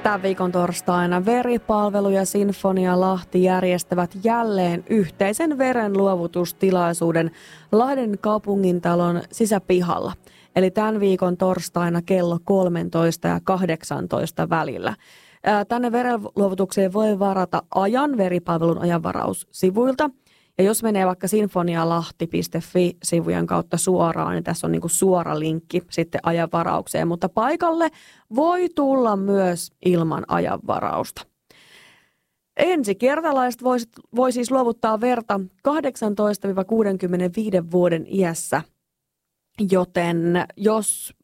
Tämän viikon torstaina Veripalvelu ja Sinfonia Lahti järjestävät jälleen yhteisen verenluovutustilaisuuden Lahden kaupungintalon sisäpihalla. Eli tämän viikon torstaina kello 13 ja 18 välillä. Tänne verenluovutukseen voi varata ajan Veripalvelun ajanvaraussivuilta. Ja jos menee vaikka sinfonialahti.fi-sivujen kautta suoraan, niin tässä on niin kuin suora linkki sitten ajanvaraukseen. Mutta paikalle voi tulla myös ilman ajanvarausta. Ensikertalaiset voi siis luovuttaa verta 18-65 vuoden iässä. Joten jos